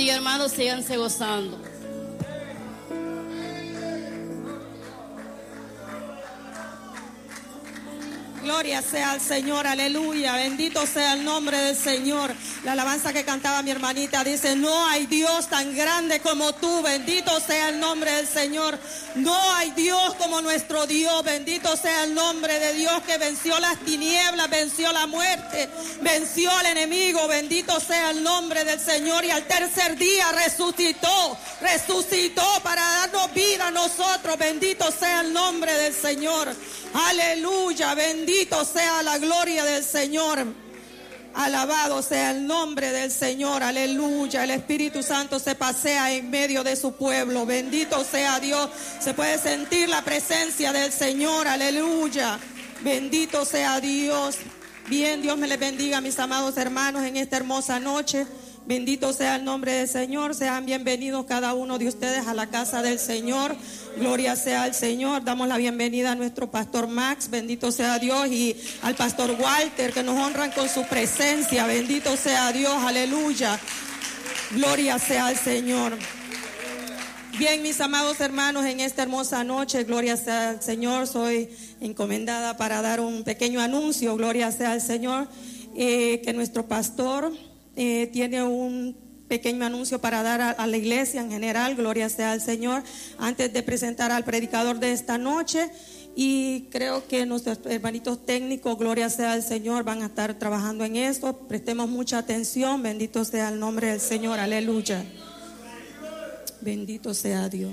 Aleluya, hermanos, síganse gozando. Gloria sea al Señor, aleluya, bendito sea el nombre del Señor. La alabanza que cantaba mi hermanita dice: no hay Dios tan grande como tú, bendito sea el nombre del Señor. No hay Dios como nuestro Dios, bendito sea el nombre de Dios que venció las tinieblas, venció la muerte, venció al enemigo, bendito sea el nombre del Señor. Y al tercer día resucitó para darnos vida a nosotros, bendito sea el nombre del Señor. Aleluya, bendito sea la gloria del Señor. Alabado sea el nombre del Señor, aleluya. El Espíritu Santo se pasea en medio de su pueblo, bendito sea Dios. Se puede sentir la presencia del Señor, aleluya. Bendito sea Dios. Bien, Dios me les bendiga, mis amados hermanos, en esta hermosa noche. Bendito sea el nombre del Señor. Sean bienvenidos cada uno de ustedes a la casa del Señor. Gloria sea al Señor. Damos la bienvenida a nuestro pastor Max, bendito sea Dios, y al pastor Walter, que nos honran con su presencia. Bendito sea Dios, aleluya. Gloria sea al Señor. Bien, mis amados hermanos, en esta hermosa noche, gloria sea al Señor, soy encomendada para dar un pequeño anuncio. Gloria sea al Señor, que nuestro pastor tiene un pequeño anuncio para dar a la iglesia en general. Gloria sea al Señor, antes de presentar al predicador de esta noche. Y creo que nuestros hermanitos técnicos, gloria sea al Señor, van a estar trabajando en esto. Prestemos mucha atención. Bendito sea el nombre del Señor, aleluya. Bendito sea Dios.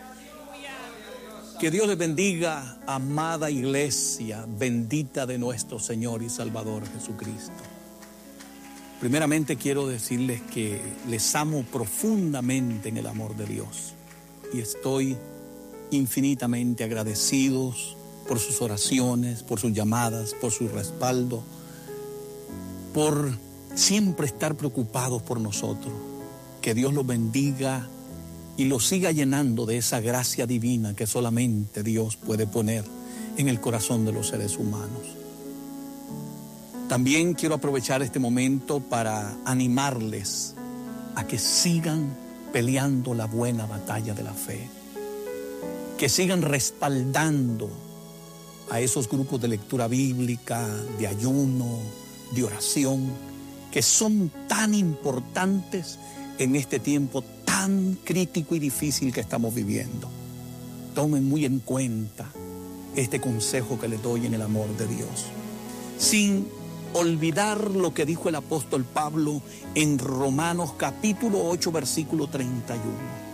Que Dios les bendiga, amada iglesia bendita de nuestro Señor y Salvador Jesucristo. Primeramente quiero decirles que les amo profundamente en el amor de Dios y estoy infinitamente agradecidos por sus oraciones, por sus llamadas, por su respaldo, por siempre estar preocupados por nosotros. Que Dios los bendiga y los siga llenando de esa gracia divina que solamente Dios puede poner en el corazón de los seres humanos. También quiero aprovechar este momento para animarles a que sigan peleando la buena batalla de la fe, que sigan respaldando a esos grupos de lectura bíblica, de ayuno, de oración, que son tan importantes en este tiempo tan crítico y difícil que estamos viviendo. Tomen muy en cuenta este consejo que les doy en el amor de Dios, sin olvidar lo que dijo el apóstol Pablo en Romanos capítulo 8 versículo 31.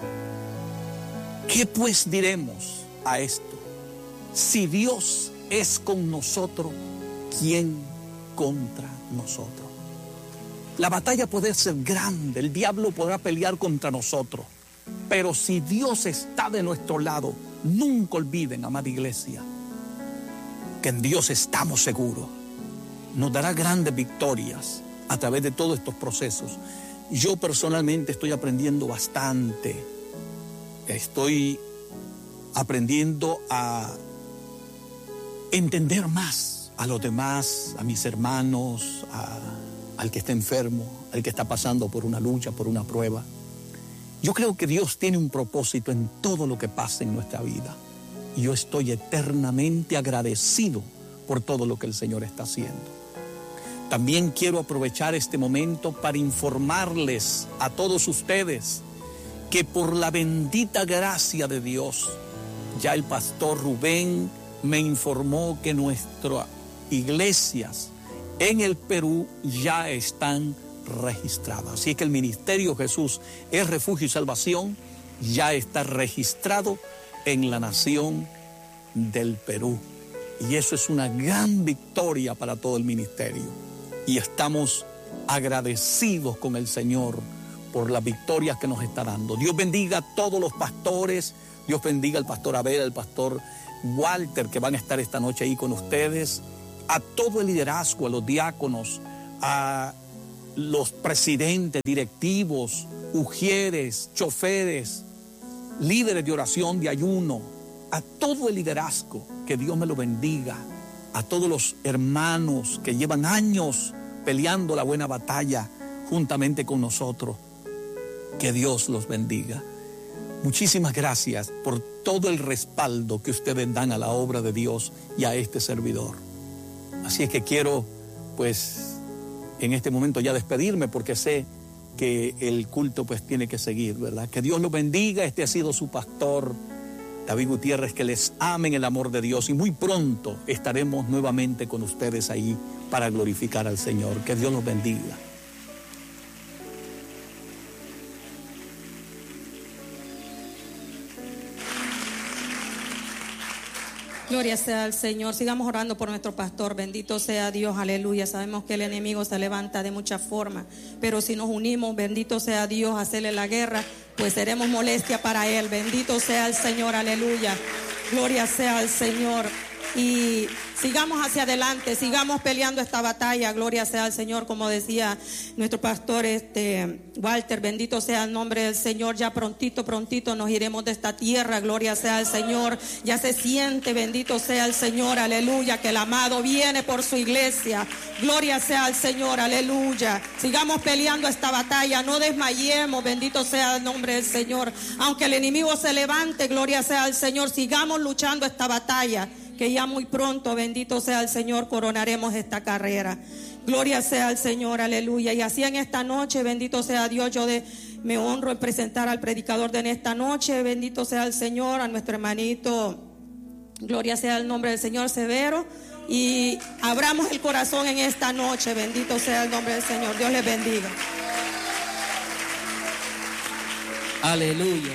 ¿Qué pues diremos a esto? Si Dios es con nosotros, ¿quién contra nosotros? La batalla puede ser grande, el diablo podrá pelear contra nosotros, pero si Dios está de nuestro lado, nunca olviden, amada iglesia, que en Dios estamos seguros. Nos dará grandes victorias a través de todos estos procesos. Yo personalmente estoy aprendiendo bastante. Estoy aprendiendo a entender más a los demás, a mis hermanos, al que está enfermo, al que está pasando por una lucha, por una prueba. Yo creo que Dios tiene un propósito en todo lo que pasa en nuestra vida. Y yo estoy eternamente agradecido por todo lo que el Señor está haciendo. También quiero aprovechar este momento para informarles a todos ustedes que por la bendita gracia de Dios, ya el pastor Rubén me informó que nuestras iglesias en el Perú ya están registradas. Así que el Ministerio Jesús es Refugio y Salvación ya está registrado en la nación del Perú. Y eso es una gran victoria para todo el ministerio. Y estamos agradecidos con el Señor por las victorias que nos está dando. Dios bendiga a todos los pastores. Dios bendiga al pastor Abel, al pastor Walter, que van a estar esta noche ahí con ustedes. A todo el liderazgo, a los diáconos, a los presidentes, directivos, ujieres, choferes, líderes de oración, de ayuno, a todo el liderazgo, que Dios me lo bendiga. A todos los hermanos que llevan años peleando la buena batalla juntamente con nosotros. Que Dios los bendiga. Muchísimas gracias por todo el respaldo que ustedes dan a la obra de Dios y a este servidor. Así es que quiero, pues, en este momento ya despedirme, porque sé que el culto pues tiene que seguir, ¿verdad? Que Dios los bendiga. Este ha sido su pastor David Gutiérrez. Que les amen el amor de Dios, y muy pronto estaremos nuevamente con ustedes ahí para glorificar al Señor. Que Dios los bendiga. Gloria sea al Señor. Sigamos orando por nuestro pastor. Bendito sea Dios, aleluya. Sabemos que el enemigo se levanta de muchas formas, pero si nos unimos, bendito sea Dios, a hacerle la guerra, pues seremos molestia para él. Bendito sea el Señor, aleluya. Gloria sea al Señor. Y sigamos hacia adelante, sigamos peleando esta batalla. Gloria sea al Señor, como decía nuestro pastor Walter. Bendito sea el nombre del Señor. Ya prontito nos iremos de esta tierra. Gloria sea al Señor. Ya se siente, bendito sea el Señor, aleluya, que el amado viene por su iglesia. Gloria sea al Señor, aleluya. Sigamos peleando esta batalla, no desmayemos. Bendito sea el nombre del Señor. Aunque el enemigo se levante, gloria sea al Señor, sigamos luchando esta batalla, que ya muy pronto, bendito sea el Señor, coronaremos esta carrera. Gloria sea al Señor, aleluya. Y así en esta noche, bendito sea Dios, yo me honro en presentar al predicador de en esta noche. Bendito sea el Señor, a nuestro hermanito, gloria sea el nombre del Señor, Severo. Y abramos el corazón en esta noche. Bendito sea el nombre del Señor. Dios les bendiga. Aleluya.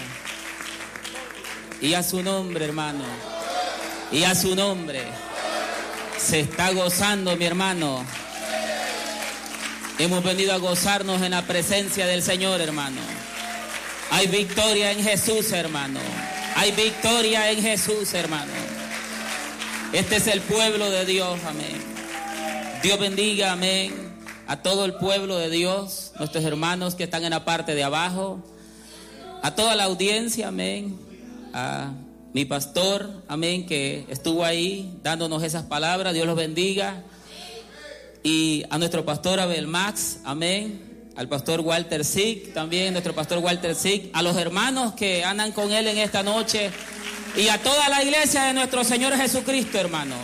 Y a su nombre, hermano. Y a su nombre. Se está gozando, mi hermano. Hemos venido a gozarnos en la presencia del Señor, hermano. Hay victoria en Jesús, hermano. Hay victoria en Jesús, hermano. Este es el pueblo de Dios, amén. Dios bendiga, amén, a todo el pueblo de Dios, nuestros hermanos que están en la parte de abajo, a toda la audiencia, amén, a mi pastor, amén, que estuvo ahí dándonos esas palabras. Dios los bendiga. Y a nuestro pastor Abel Max, amén, al pastor Walter Sick, también nuestro pastor Walter Sick, a los hermanos que andan con él en esta noche, y a toda la iglesia de nuestro Señor Jesucristo, hermano.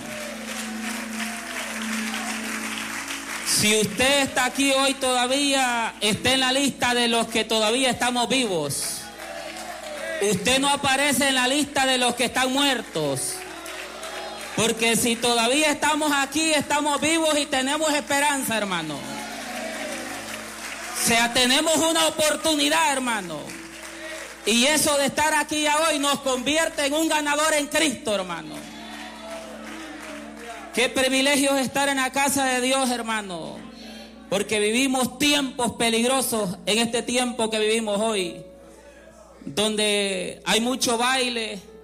Si usted está aquí hoy todavía, está en la lista de los que todavía estamos vivos. Usted no aparece en la lista de los que están muertos. Porque si todavía estamos aquí, estamos vivos y tenemos esperanza, hermano. O sea, tenemos una oportunidad, hermano. Y eso de estar aquí hoy nos convierte en un ganador en Cristo, hermano. Qué privilegio es estar en la casa de Dios, hermano. Porque vivimos tiempos peligrosos en este tiempo que vivimos hoy, donde hay mucho baile,